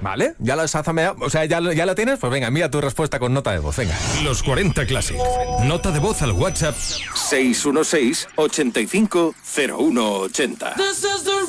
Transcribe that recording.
¿Vale? ¿Ya lo has azameado? O sea, ¿ya la tienes? Pues venga, envía tu respuesta con nota de voz, venga. Los 40 Classic. Nota de voz al WhatsApp 616 85 0180.